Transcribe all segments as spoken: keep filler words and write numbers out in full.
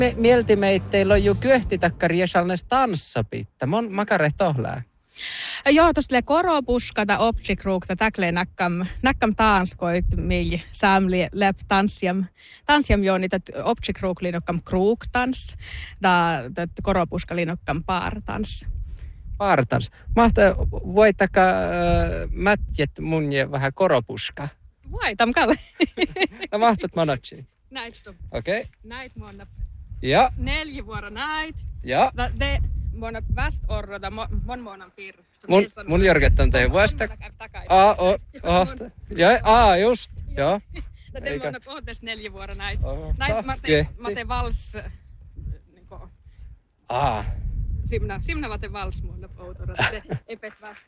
me mielti meitteillä on jo kyöhtitakkari ja sellainen tanssapitta. Mon makare tohlää. Joo, tuosta koropuska tai objekruuk, tai täkleen näkkam, näkkam taanskoit, mil samli läp tanssiam, tanssiam joo niitä objekruuk liinokkam kruuktans, tai koropuska liinokkam paartans. Paartans. Mahtaa, voittaka äh, mätjet mun ja vähän koropuska? Voitam kalle. No mahtat monotsi. Näit stop. Okei. Okay. Näit muonna. Ja. Neljä vuoro näit. Ja. De muonna väst orrota, mon muonan piirre. Mun, mun jorgettan tein vasta. Aa, o, o. Ja, aa, just. Joo. Te muonna pohtes neljä vuoro näit. Näit mä tein, mä tein vals. Niinku. Aa. Simna, simna mä tein vals muonna outora. Te epet vasta.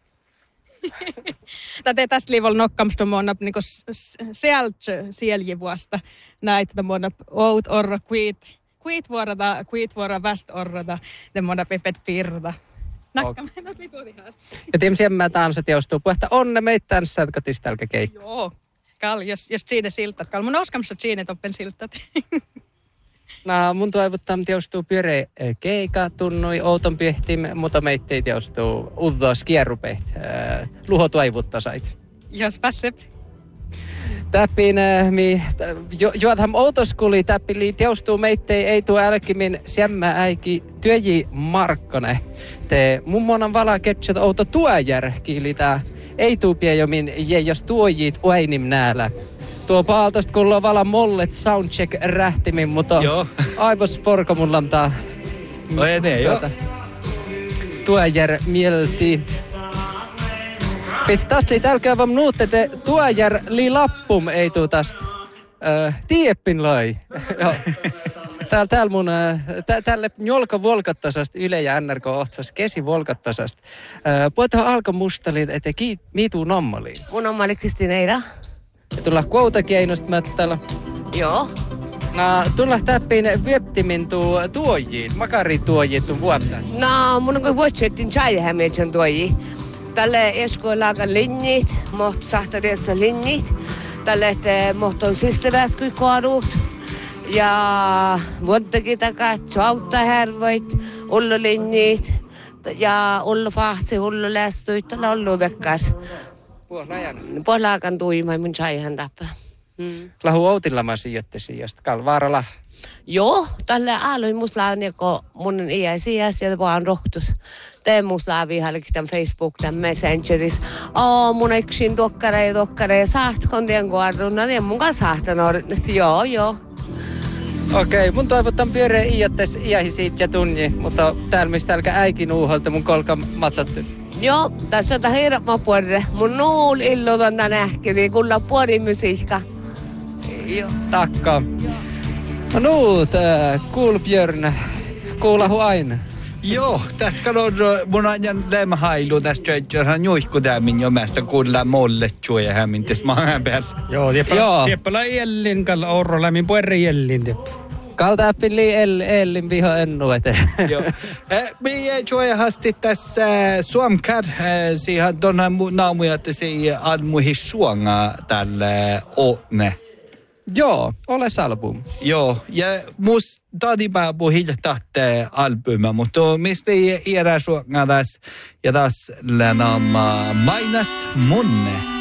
Tätä tästä liivalla nokkamsta muonna niinku sieltä sieljivuosta näitä muonna out orro kuit. Kuit vuorota, kuit vuoro väst orrota. Te muonna epet piirrota. Nakkamme, no vitu vihasta. Ja tiimsiä mä tansat joustuu puhetta onne meitä tanssat katistälkä keikka. Joo. Kal, jos, jos siinä siltat. Kal, mun oskamassa siinä toppen siltat. No, mun toivottaa, että joustuu pyöreä keika, tunnui outon piehtim, mutta meitä ei joustuu uddoa skierrupeht. Luho toivottaa sait. Jos pääsee. Täppin, mi, jo, juotham outoskuli täppili teostuu meittei ei tuu älkimin siemmä äiki työji Markkone. Te mummonan vala ketsät outo tuojärkiili tää ei tuu piejomin je jos tuojit uainim näällä. Tuo paaltosta kun on vala mollet soundcheck rähtimin, mutta aivos porko mulla on tää. No ei ne, joo. Tuojär mielti. Pits tästä tälkää vam nuut, että tuojär li lappum ei tuu tästä. Äh, Tieppin lai. Täällä tääl mun, tä, tälle njolka volkattasast yle ja N R K ohtsas kesi volkattasast. Äh, Puhutaan alko mustali, että kiit miituu nommaliin. Mun nommali Kristiina Eira. Tulla kuoutakeinosta mättällä. Joo. No, tulla täppiin vieptimin tuu tuojiin, makarituojiin tuu vuotta. No, mun on vuotsettin chai-hämietsen tuojiin. Tälle eskoilaakan linnit, mohto sahtariassa linnit. Tälle, että mohto on sisteväskui koarut. Ja vuottakin takaa, tjauta härvoit, ullu linnit. Ja ullu fahtsi, ullu lästuit, tällä ullu dekkar. Puolaakan tuimai mun chaihan tappaa. Mm. Lahu outilla sijoitte sijasta, kalvaara lah. Joo, tälle aloin musta laavin, kun mun iäsi ja sieltä vaan rohtus. Tee musta laavin hallekin tämän Facebook, tämän Messengeris. Oo, mun yksin dokkare, dokkare, saatkon tien kuorruna, ja mun kanssa saahtanut. Joo, joo. Okei, mun toivottan pyöreä iättes iähi siitä ja tunni, mutta täällä mistä älkä äikin uuholta mun kolka matsattu. Joo, tässä on hirma puolelle. Mun nuul illuton tän ähkiri, kulla puoli musiikka. Joo. Takka. No nuut, äh, kuul Björn, kuulahu aina. Joo, tästä on mun ajan lämhailu tästä jöjjörhän juihku tämmin jo mästä kuulla mollet juoja hämmin tässä maan päällä. Joo, tieppälä jellin, kalla orro lämmin puerre jellin tieppä. Kalta appili el, ellin viho ennu eteen. Joo. Me juoja hasti tässä suomkar, siihen tuonne naamuja, että se almuihin suonga tälle ootne. Joo, ole album. Joo, ja mus tadipa på hiljatahte albuma, mutta mistä ei erää suonga tässä ja tässä länama mainast munne.